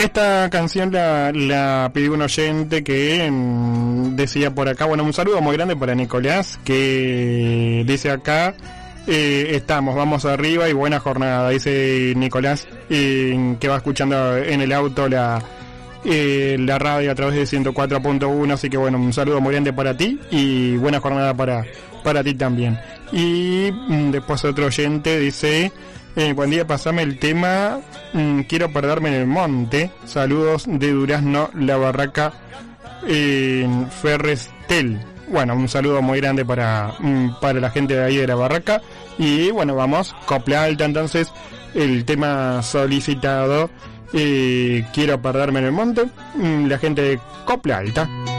esta canción la pidió un oyente que decía por acá, bueno, un saludo muy grande para Nicolás, que dice acá, vamos arriba y buena jornada, dice Nicolás, que va escuchando en el auto la radio a través de 104.1, así que bueno, un saludo muy grande para ti y buena jornada para ti también. Y después otro oyente dice, buen día, pasame el tema, quiero perderme en el monte, saludos de Durazno, La Barraca, Ferrestel. Bueno, un saludo muy grande para la gente de ahí de La Barraca. Y bueno, vamos, Copla Alta, entonces el tema solicitado, quiero perderme en el monte, la gente de Copla Alta.